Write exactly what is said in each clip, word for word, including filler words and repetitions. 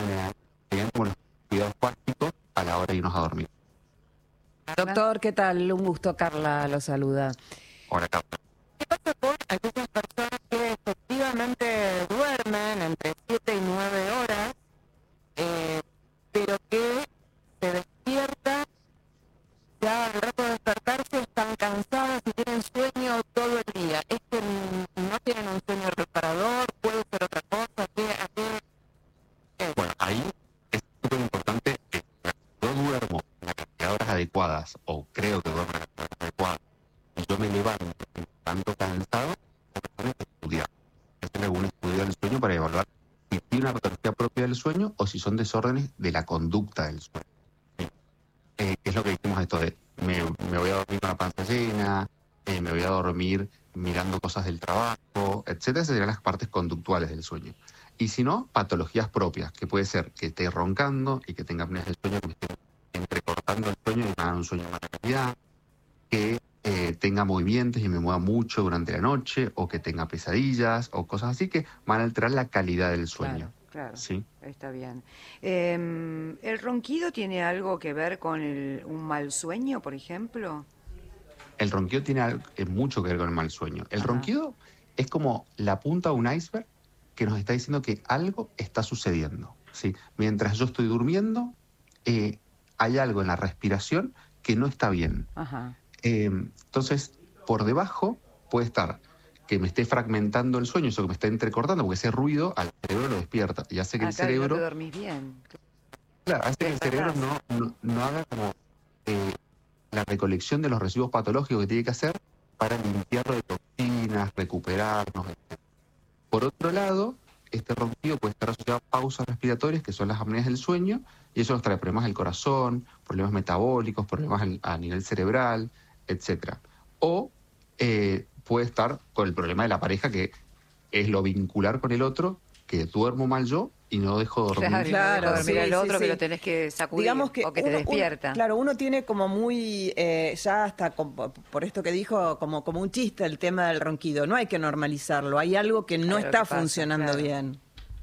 ventana, serían como los cuidados básicos a la hora de irnos a dormir. Doctor, ¿qué tal? Un gusto, Carla lo saluda. Ahora, Carla. ¿Qué pasa con aquellas personas que efectivamente duermen entre siete y nueve horas, eh, pero que se despiertan, ya al rato de despertarse están cansadas y tienen sueño todo el día? ¿Es que no tienen un sueño reparador? ¿Puede ser otra cosa? ¿Qué, a qué, qué? Bueno, ahí es súper importante que yo duermo la cantidad de horas adecuadas, o creo que duermo la cantidad de horas adecuadas, y yo me levanto tanto cansado, tengo que estudiar. Hacer algún estudio del sueño para evaluar si tiene una patología propia del sueño o si son desórdenes de la conducta del sueño. ¿Sí? Eh, ¿Qué es lo que decimos esto de me, me voy a dormir con la panza llena, eh, me voy a dormir mirando cosas del trabajo, etcétera? Esas serían las partes conductuales del sueño. Y si no, patologías propias, que puede ser que esté roncando y que tenga apneas del sueño, que me esté entrecortando el sueño y me haga un sueño de mala calidad, que eh, tenga movimientos y me mueva mucho durante la noche, o que tenga pesadillas, o cosas así que van a alterar la calidad del sueño. Claro, claro. ¿Sí? Está bien. Eh, ¿El ronquido tiene algo que ver con el, un mal sueño, por ejemplo? El ronquido tiene algo, eh, mucho que ver con el mal sueño. El Ajá. ronquido es como la punta de un iceberg que nos está diciendo que algo está sucediendo. ¿Sí? Mientras yo estoy durmiendo, eh, hay algo en la respiración que no está bien. Ajá. Eh, entonces, por debajo puede estar que me esté fragmentando el sueño, eso que me está entrecortando, porque ese ruido al cerebro lo despierta y hace que Ah, el claro, cerebro... no te dormís bien. Claro, hace que el cerebro Despertás. no, no, no haga como eh, la recolección de los residuos patológicos que tiene que hacer para limpiarlo de toxinas, recuperarnos, etcétera. Por otro lado, este ronquido puede estar asociado a pausas respiratorias, que son las apneas del sueño, y eso nos trae problemas del corazón, problemas metabólicos, problemas al- a nivel cerebral, etcétera. O eh, puede estar con el problema de la pareja, que es lo vincular con el otro, que duermo mal yo y no dejo dormir. Claro, Claro, claro, dormir sí, al sí, otro sí. que lo tenés que sacudir Digamos que o que te uno- uno- despierta. claro, uno tiene como muy, eh, ya hasta com- por esto que dijo, como, como un chiste el tema del ronquido. No hay que normalizarlo, hay algo que no Claro, está ¿qué pasa? funcionando Claro. bien.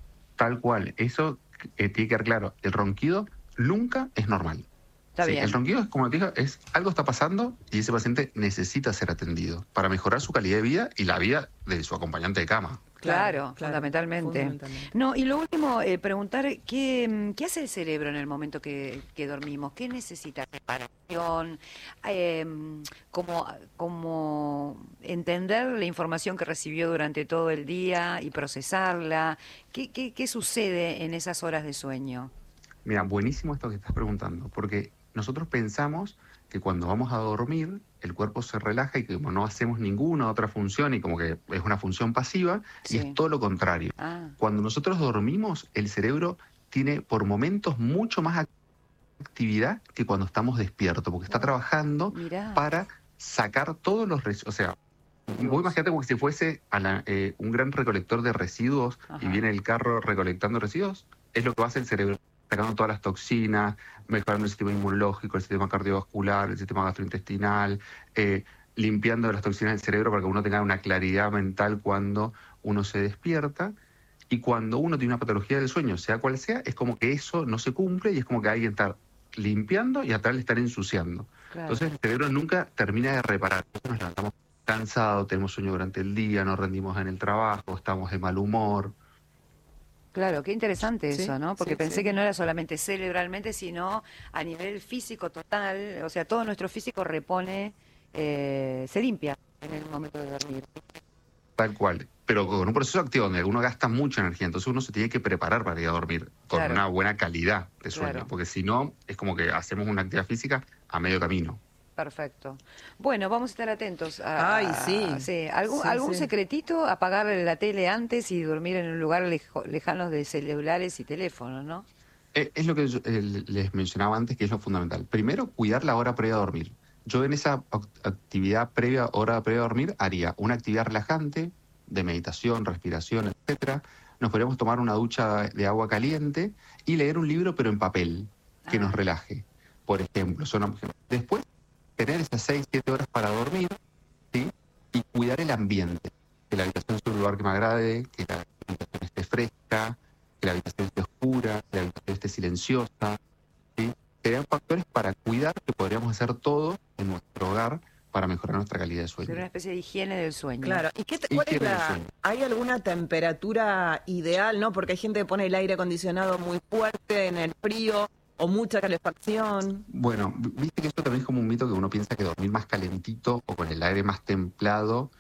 Tal cual. Eso eh, tiene que quedar claro. El ronquido nunca es normal. Está Sí, bien. el ronquido, es como te digo, es algo está pasando y ese paciente necesita ser atendido para mejorar su calidad de vida y la vida de su acompañante de cama. Claro, Claro, fundamentalmente. fundamentalmente. No, y lo último, eh, preguntar qué, qué hace el cerebro en el momento que, que dormimos, qué necesita, reparación, eh, como, como entender la información que recibió durante todo el día y procesarla. ¿Qué, qué, qué sucede en esas horas de sueño? Mira, buenísimo esto que estás preguntando, porque nosotros pensamos que cuando vamos a dormir, el cuerpo se relaja y que como no hacemos ninguna otra función y como que es una función pasiva, Sí. y es todo lo contrario. Ah, Cuando nosotros dormimos, el cerebro tiene por momentos mucho más actividad que cuando estamos despiertos, porque está trabajando mirá. para sacar todos los residuos. O sea, vos imagínate como si fuese a la- eh, un gran recolector de residuos y Ajá. viene el carro recolectando residuos. Es lo que hace el cerebro, sacando todas las toxinas, mejorando el sistema inmunológico, el sistema cardiovascular, el sistema gastrointestinal, eh, limpiando las toxinas del cerebro para que uno tenga una claridad mental cuando uno se despierta. Y cuando uno tiene una patología del sueño, sea cual sea, es como que eso no se cumple y es como que alguien está limpiando y atrás le están ensuciando. Claro. Entonces el cerebro nunca termina de reparar. Nosotros nos levantamos cansados, tenemos sueño durante el día, no rendimos en el trabajo, estamos de mal humor. Claro, qué interesante Sí, eso, ¿no? Porque sí, pensé sí. que no era solamente cerebralmente, sino a nivel físico total. O sea, todo nuestro físico repone, eh, se limpia en el momento de dormir. Tal cual. Pero con un proceso activo donde uno gasta mucha energía, entonces uno se tiene que preparar para ir a dormir con Claro. una buena calidad de sueño, Claro. porque si no, es como que hacemos una actividad física a medio camino. Perfecto. Bueno, vamos a estar atentos. A, Ay, sí. ¿Algún, Sí, algún sí. secretito? Apagar la tele antes y dormir en un lugar lejo- lejano de celulares y teléfonos, ¿no? Eh, Es lo que yo, eh, les mencionaba antes, que es lo fundamental. Primero, cuidar la hora previa a dormir. Yo en esa act- actividad previa, hora previa a dormir, haría una actividad relajante, de meditación, respiración, etcétera. Nos podríamos tomar una ducha de agua caliente y leer un libro, pero en papel, que Ah. nos relaje. Por ejemplo, son opciones. Después, tener esas seis, siete horas para dormir, ¿sí? Y cuidar el ambiente. Que la habitación sea un lugar que me agrade, que la habitación esté fresca, que la habitación esté oscura. oscura, que la habitación esté silenciosa, ¿sí? Serían factores para cuidar que podríamos hacer todo en nuestro hogar para mejorar nuestra calidad de sueño. Ser una especie de higiene del sueño. Claro, ¿y qué te- cuál es Higiene del la, sueño. hay alguna temperatura ideal, ¿no? Porque hay gente que pone el aire acondicionado muy fuerte en el frío o mucha calefacción. Bueno, v- viste que esto también es como un mito que uno piensa que dormir más calentito o con el aire más templado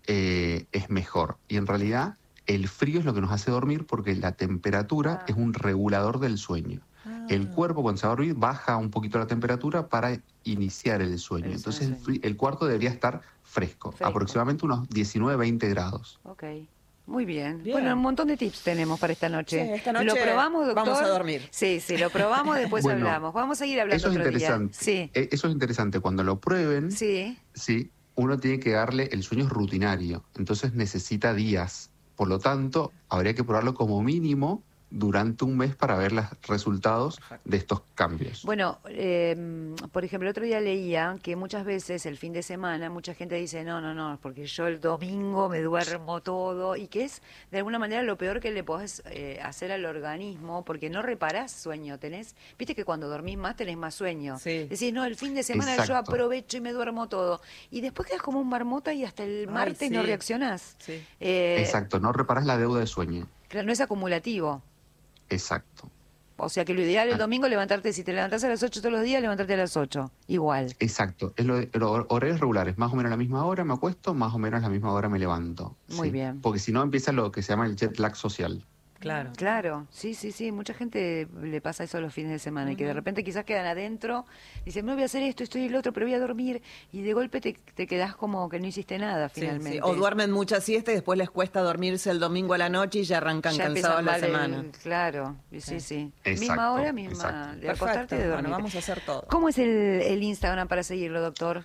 eh, es mejor. Y en realidad el frío es lo que nos hace dormir porque la temperatura Ah. es un regulador del sueño. El cuerpo cuando se va a dormir baja un poquito la temperatura para iniciar el sueño. El Entonces el, sueño. fri- el cuarto debería estar fresco, Fresco. aproximadamente unos diecinueve, veinte grados. Ok. Muy bien. Bien. Bueno, un montón de tips tenemos para esta noche. Sí, esta noche ¿Lo probamos, doctor? vamos a dormir. Sí, sí, lo probamos, después Bueno, hablamos. Vamos a seguir hablando Eso es otro interesante. día. Eh, Eso es interesante. Cuando lo prueben, Sí, sí. sí, uno tiene que darle, el sueño es rutinario, entonces necesita días. Por lo tanto, habría que probarlo como mínimo durante un mes para ver los resultados de estos cambios. Bueno, eh, por ejemplo, el otro día leía que muchas veces el fin de semana mucha gente dice, no, no, no, porque yo el domingo me duermo todo, y que es de alguna manera lo peor que le podés eh, hacer al organismo, porque no reparás sueño, tenés, viste que cuando dormís más tenés más sueño. Sí. Decís, no, el fin de semana yo Exacto. aprovecho y me duermo todo, y después quedas como un marmota y hasta el Ay, martes no sí. reaccionás. Sí. Eh, Exacto, no reparás la deuda de sueño. claro, no es acumulativo. Exacto. O sea que lo ideal el Ah. domingo levantarte, si te levantás a las ocho todos los días, levantarte a las ocho. Igual. Exacto, es lo, lo- horarios regulares, más o menos a la misma hora me acuesto, más o menos a la misma hora me levanto. Muy ¿sí? bien. Porque si no empieza lo que se llama el jet lag social. Claro. Claro, sí, sí, sí. Mucha gente le pasa eso los fines de semana y que de repente quizás quedan adentro, dicen, no voy a hacer esto, esto y el otro, pero voy a dormir, y de golpe te, te quedás como que no hiciste nada Sí, finalmente. sí. O duermen mucha siesta y después les cuesta dormirse el domingo a la noche y ya arrancan Ya cansados empiezan la mal el- semana. claro, sí, sí. sí. Exacto, Misma hora, misma exacto. de acostarte y de Perfecto. dormir. Bueno, vamos a hacer todo. ¿Cómo es el, el Instagram para seguirlo, doctor?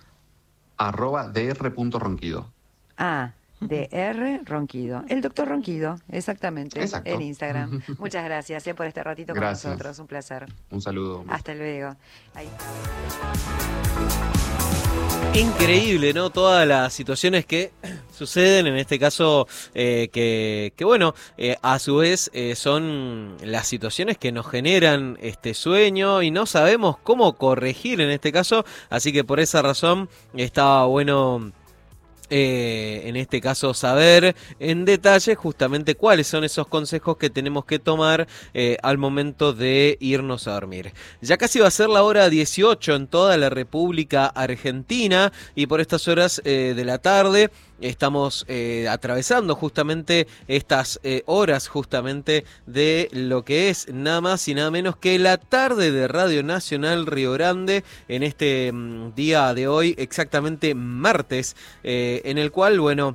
Arroba dr.ronquido. Ah, D R Ronquido. El doctor Ronquido, exactamente, Exacto. en Instagram. Muchas gracias eh, por este ratito con Gracias. nosotros, un placer. Un saludo. Hasta luego. Ahí está. Increíble, ¿no? Todas las situaciones que suceden, en este caso, eh, que, que bueno, eh, a su vez eh, son las situaciones que nos generan este sueño y no sabemos cómo corregir en este caso, así que por esa razón estaba bueno... Eh, en este caso saber en detalle justamente cuáles son esos consejos que tenemos que tomar eh, al momento de irnos a dormir. Ya casi va a ser la hora dieciocho en toda la República Argentina y por estas horas eh, de la tarde estamos eh, atravesando justamente estas eh, horas justamente de lo que es nada más y nada menos que la tarde de Radio Nacional Río Grande en este mm, día de hoy, exactamente martes, eh, en el cual, bueno,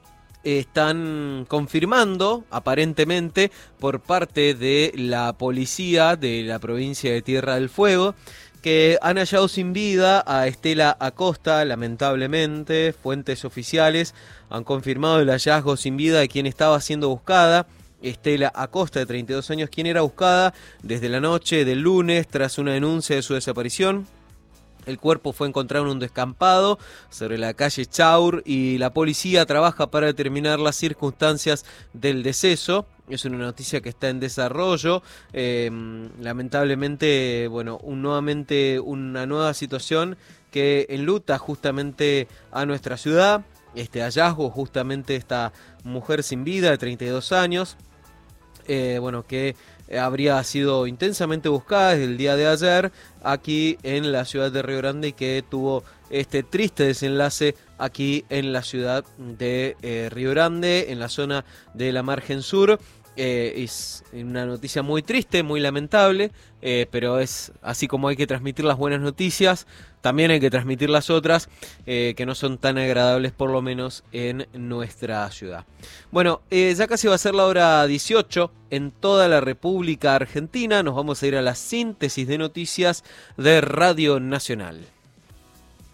están confirmando aparentemente por parte de la policía de la provincia de Tierra del Fuego que han hallado sin vida a Estela Acosta, lamentablemente. Fuentes oficiales han confirmado el hallazgo sin vida de quien estaba siendo buscada. Estela Acosta, de treinta y dos años, quien era buscada desde la noche del lunes tras una denuncia de su desaparición. El cuerpo fue encontrado en un descampado sobre la calle Chaur y la policía trabaja para determinar las circunstancias del deceso. Es una noticia que está en desarrollo. Eh, lamentablemente, bueno, un, nuevamente una nueva situación que enluta justamente a nuestra ciudad. Este hallazgo justamente de esta mujer sin vida de treinta y dos años. Eh, bueno, que habría sido intensamente buscada desde el día de ayer aquí en la ciudad de Río Grande y que tuvo este triste desenlace aquí en la ciudad de eh, Río Grande, en la zona de la margen sur. Eh, es una noticia muy triste, muy lamentable, eh, pero es así como hay que transmitir las buenas noticias, también hay que transmitir las otras, eh, que no son tan agradables, por lo menos en nuestra ciudad. Bueno, eh, ya casi va a ser la hora dieciocho en toda la República Argentina. Nos vamos a ir a la síntesis de noticias de Radio Nacional.